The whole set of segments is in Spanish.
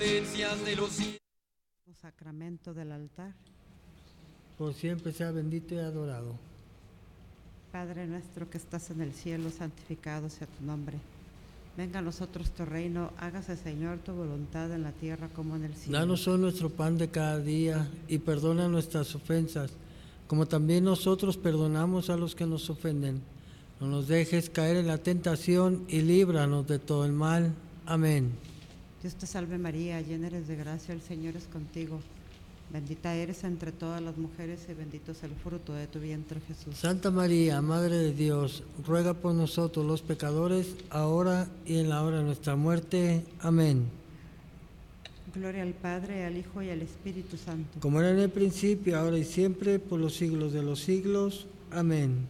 de los sacramento del altar. Por siempre sea bendito y adorado. Padre nuestro que estás en el cielo, santificado sea tu nombre. Venga a nosotros tu reino, hágase Señor tu voluntad en la tierra como en el cielo. Danos hoy nuestro pan de cada día y perdona nuestras ofensas, como también nosotros perdonamos a los que nos ofenden. No nos dejes caer en la tentación y líbranos de todo el mal. Amén. Dios te salve María, llena eres de gracia, el Señor es contigo. Bendita eres entre todas las mujeres y bendito es el fruto de tu vientre, Jesús. Santa María, Madre de Dios, ruega por nosotros los pecadores, ahora y en la hora de nuestra muerte. Amén. Gloria al Padre, al Hijo y al Espíritu Santo. Como era en el principio, ahora y siempre, por los siglos de los siglos. Amén.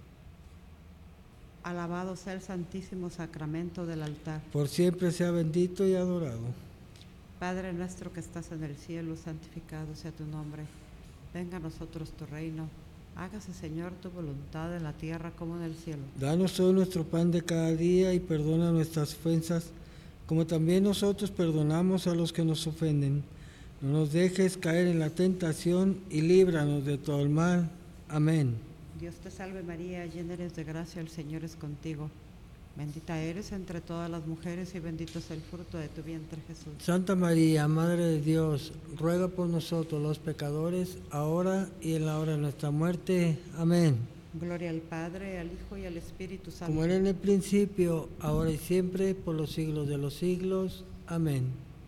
Alabado sea el Santísimo Sacramento del altar. Por siempre sea bendito y adorado. Padre nuestro que estás en el cielo, santificado sea tu nombre. Venga a nosotros tu reino. Hágase, Señor, tu voluntad en la tierra como en el cielo. Danos hoy nuestro pan de cada día y perdona nuestras ofensas, como también nosotros perdonamos a los que nos ofenden. No nos dejes caer en la tentación y líbranos de todo el mal. Amén. Dios te salve María, llena eres de gracia, el Señor es contigo. Bendita eres entre todas las mujeres y bendito es el fruto de tu vientre, Jesús. Santa María, Madre de Dios, ruega por nosotros los pecadores, ahora y en la hora de nuestra muerte. Amén. Gloria al Padre, al Hijo y al Espíritu Santo. Como era en el principio, ahora y siempre, por los siglos de los siglos. Amén.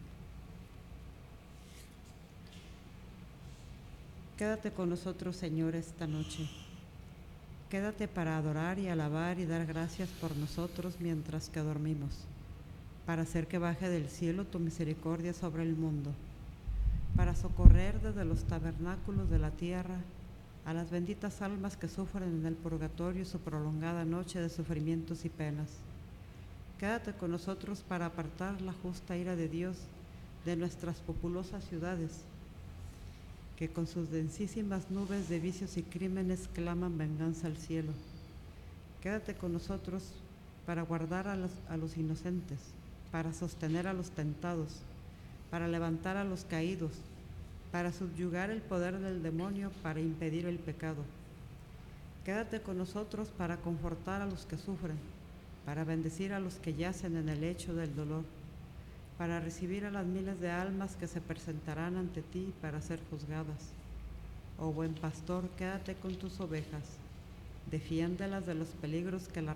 Quédate con nosotros, Señor, esta noche. Quédate para adorar y alabar y dar gracias por nosotros mientras que dormimos, para hacer que baje del cielo tu misericordia sobre el mundo, para socorrer desde los tabernáculos de la tierra a las benditas almas que sufren en el purgatorio su prolongada noche de sufrimientos y penas. Quédate con nosotros para apartar la justa ira de Dios de nuestras populosas ciudades, que con sus densísimas nubes de vicios y crímenes claman venganza al cielo. Quédate con nosotros para guardar a los inocentes, para sostener a los tentados, para levantar a los caídos, para subyugar el poder del demonio, para impedir el pecado. Quédate con nosotros para confortar a los que sufren, para bendecir a los que yacen en el lecho del dolor, para recibir a las miles de almas que se presentarán ante ti para ser juzgadas. Oh buen pastor, quédate con tus ovejas, defiéndelas de los peligros que las